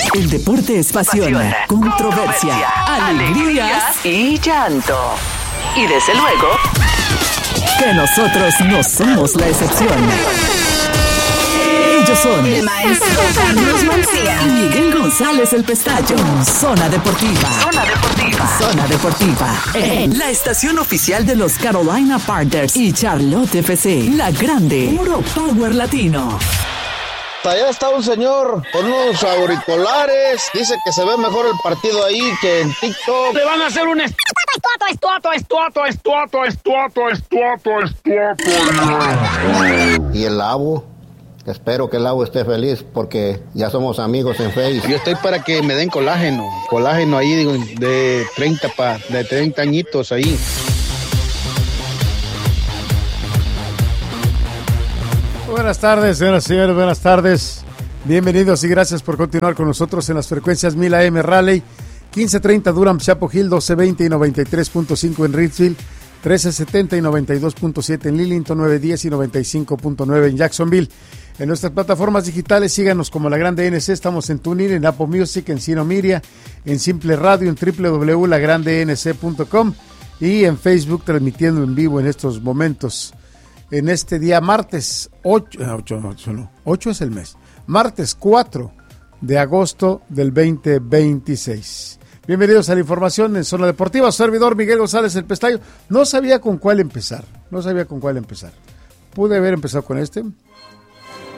El deporte es pasión, controversia, alegrías y llanto. Y desde luego, que nosotros no somos la excepción. Ellos son el maestro Carlos Mancía y Miguel González el Pestaño. Zona Deportiva. Zona Deportiva. Zona Deportiva. En la estación oficial de los Carolina Panthers y Charlotte FC. La grande. Puro Power Latino. Allá está un señor con unos auriculares. Dice que se ve mejor el partido ahí que en TikTok. Le van a hacer un Y el Lavo, espero que el Lavo esté feliz porque ya somos amigos en Facebook. Yo estoy para que me den colágeno ahí de 30 añitos ahí. Buenas tardes, señoras y señores, buenas tardes. Bienvenidos y gracias por continuar con nosotros en las frecuencias 1000 AM Raleigh, 1530 Durham, Chapel Hill, 1220 y 93.5 en Richfield, 1370 y 92.7 en Lillington, 910 y 95.9 en Jacksonville. En nuestras plataformas digitales síganos como La Grande NC, estamos en TuneIn, en Apple Music, en Sino Media, en Simple Radio, en www.lagrandenc.com y en Facebook transmitiendo en vivo en estos momentos. En este día martes 8 es el mes, martes 4 de agosto del 2026. Bienvenidos a la información en Zona Deportiva, su servidor Miguel González el Pestaño. No sabía con cuál empezar. Pude haber empezado con este,